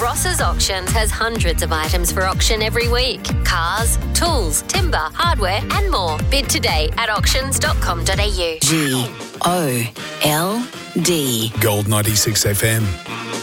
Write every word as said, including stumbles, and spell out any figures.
Ross's Auctions has hundreds of items for auction every week. Cars, tools, timber, hardware and more. Bid today at auctions dot com dot a u. G O L D. Gold ninety-six F M.